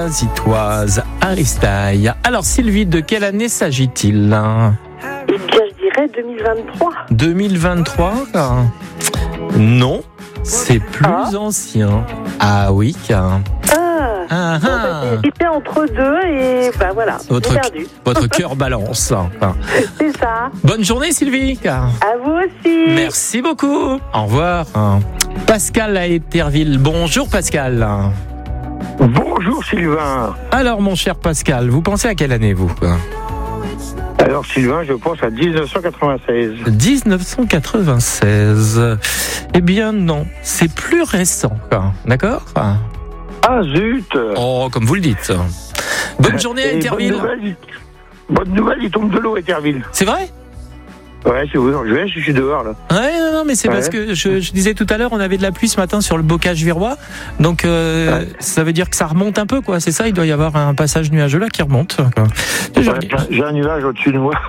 Zitoise, Aristaï. Alors Sylvie, de quelle année s'agit-il ? Eh bien, je dirais 2023. 2023 ? Non, c'est plus ancien. Ah oui. J'étais entre deux et voilà, j'ai perdu. Votre cœur balance. C'est ça. Bonne journée Sylvie. À vous aussi. Merci beaucoup. Au revoir. Pascal à Éterville. Bonjour Pascal. Bonjour Sylvain. Alors mon cher Pascal, vous pensez à quelle année vous ? Alors Sylvain, je pense à 1996. 1996. Eh bien non, c'est plus récent. D'accord ? Ah zut. Oh, comme vous le dites. Bonne journée à Éterville. Bonne nouvelle, il tombe de l'eau à Éterville. C'est vrai ? Ouais, c'est vous. Je suis dehors là. Ouais, non, mais c'est parce que je disais tout à l'heure, on avait de la pluie ce matin sur le bocage virois, donc ça veut dire que ça remonte un peu, quoi. C'est ça, il doit y avoir un passage nuageux là qui remonte. J'ai un nuage au-dessus de moi.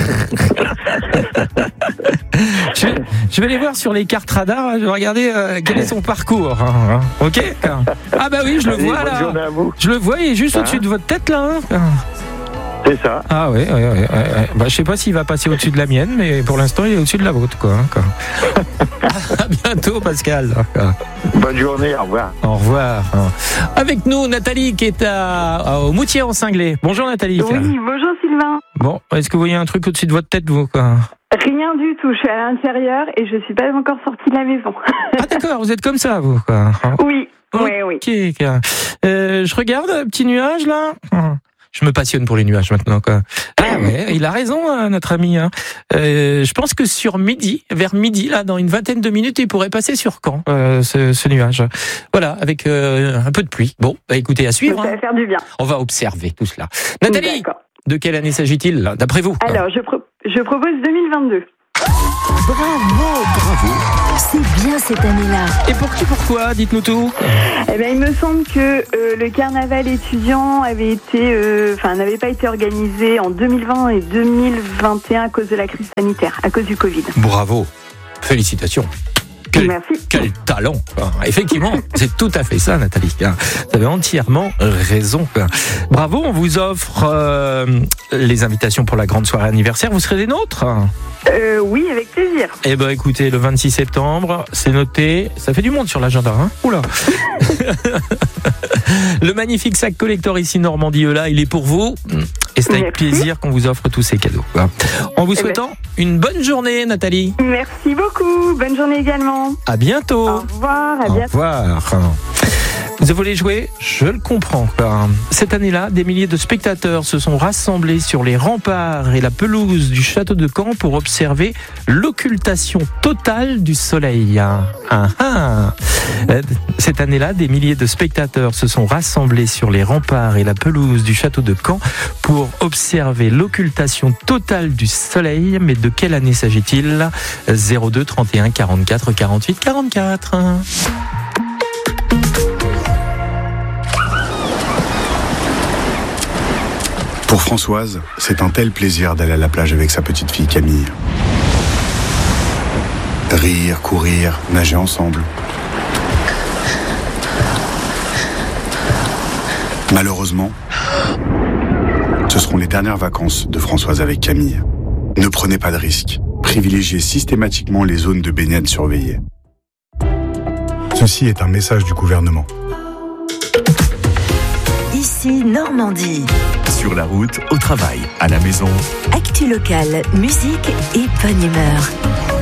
Je vais aller voir sur les cartes radar. Je vais regarder quel est son parcours. Ok. Ah bah oui, je le vois là. Je le vois, il est juste au-dessus de votre tête là. C'est ça. Ah oui. Bah, je sais pas s'il va passer au-dessus de la mienne, mais pour l'instant, il est au-dessus de la vôtre, quoi. À bientôt, Pascal. Bonne journée, au revoir. Au revoir. Avec nous, Nathalie, qui est au Moutier-en-Cinglé. Bonjour, Nathalie. Oui, bonjour, Sylvain. Bon, est-ce que vous voyez un truc au-dessus de votre tête, vous, quoi ? Rien du tout. Je suis à l'intérieur et je suis pas encore sortie de la maison. Ah, d'accord, vous êtes comme ça, vous, quoi. Oui. Oui. Ok. Je regarde, petit nuage, là. Je me passionne pour les nuages maintenant, quoi. Ah ouais, il a raison, notre ami. Je pense que vers midi, là, dans une vingtaine de minutes, il pourrait passer sur Caen, ce nuage. Voilà, avec un peu de pluie. Bon, bah, écoutez, à suivre. Ça va faire du bien. On va observer tout cela. Nathalie, d'accord. De quelle année s'agit-il, là, d'après vous ? Alors, je propose 2022. Bravo. C'est bien cette année-là. Et pourquoi ? Dites-nous tout. Eh bien, il me semble que le carnaval étudiant n'avait pas été organisé en 2020 et 2021 à cause de la crise sanitaire, à cause du Covid. Bravo. Félicitations. Merci. Quel talent. Effectivement, c'est tout à fait ça, Nathalie. Vous avez entièrement raison. Bravo, on vous offre les invitations pour la grande soirée anniversaire. Vous serez des nôtres ? Oui, avec plaisir. Eh ben, écoutez, le 26 septembre, c'est noté. Ça fait du monde sur l'agenda, hein ? Oula. Le magnifique sac collector ici Normandie là, il est pour vous. Et c'est avec plaisir qu'on vous offre tous ces cadeaux. En vous souhaitant une bonne journée, Nathalie. Merci beaucoup. Bonne journée également. À bientôt. Au revoir. À bientôt. Au revoir. Vous voulez jouer ? Je le comprends. Cette année-là, des milliers de spectateurs se sont rassemblés sur les remparts et la pelouse du château de Caen pour observer l'occultation totale du soleil. Cette année-là, des milliers de spectateurs se sont rassemblés sur les remparts et la pelouse du château de Caen pour observer l'occultation totale du soleil. Mais de quelle année s'agit-il ? 02 31 44 48 44. Pour Françoise, c'est un tel plaisir d'aller à la plage avec sa petite fille Camille. Rire, courir, nager ensemble. Malheureusement, ce seront les dernières vacances de Françoise avec Camille. Ne prenez pas de risques. Privilégiez systématiquement les zones de baignade surveillées. Ceci est un message du gouvernement. Ici Normandie. Sur la route, au travail, à la maison. Actu locale, musique et bonne humeur.